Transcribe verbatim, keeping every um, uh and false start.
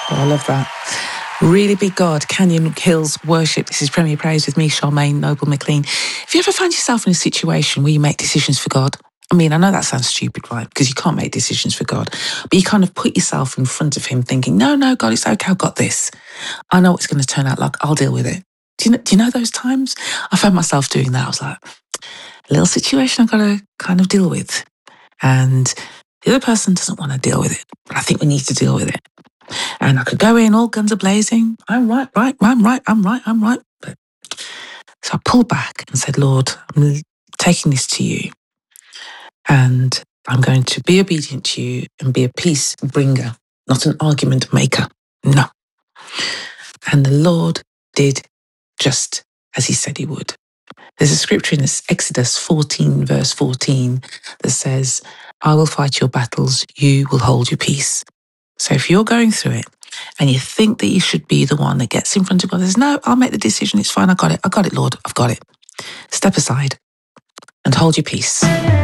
Oh, I love that. Really big God, Canyon Hills Worship. This is Premier Praise with me, Charmaine Noble McLean. If you ever find yourself in a situation where you make decisions for God, I mean, I know that sounds stupid, right? Because you can't make decisions for God, but you kind of put yourself in front of him thinking, no, no, God, it's okay, I've got this. I know it's going to turn out like, I'll deal with it. Do you know, do you know those times? I found myself doing that. I was like, a little situation I've got to kind of deal with. And the other person doesn't want to deal with it, but I think we need to deal with it. And I could go in all guns a-blazing. I'm right, right, I'm right, I'm right, I'm right. But, so I pulled back and said, Lord, I'm taking this to you. And I'm going to be obedient to you and be a peace bringer, not an argument maker. No. And the Lord did just as he said he would. There's a scripture in Exodus fourteen, verse fourteen, that says, I will fight your battles, you will hold your peace. So if you're going through it and you think that you should be the one that gets in front of God and says, no, I'll make the decision, it's fine, I got it, I got it, Lord, I've got it. Step aside and hold your peace.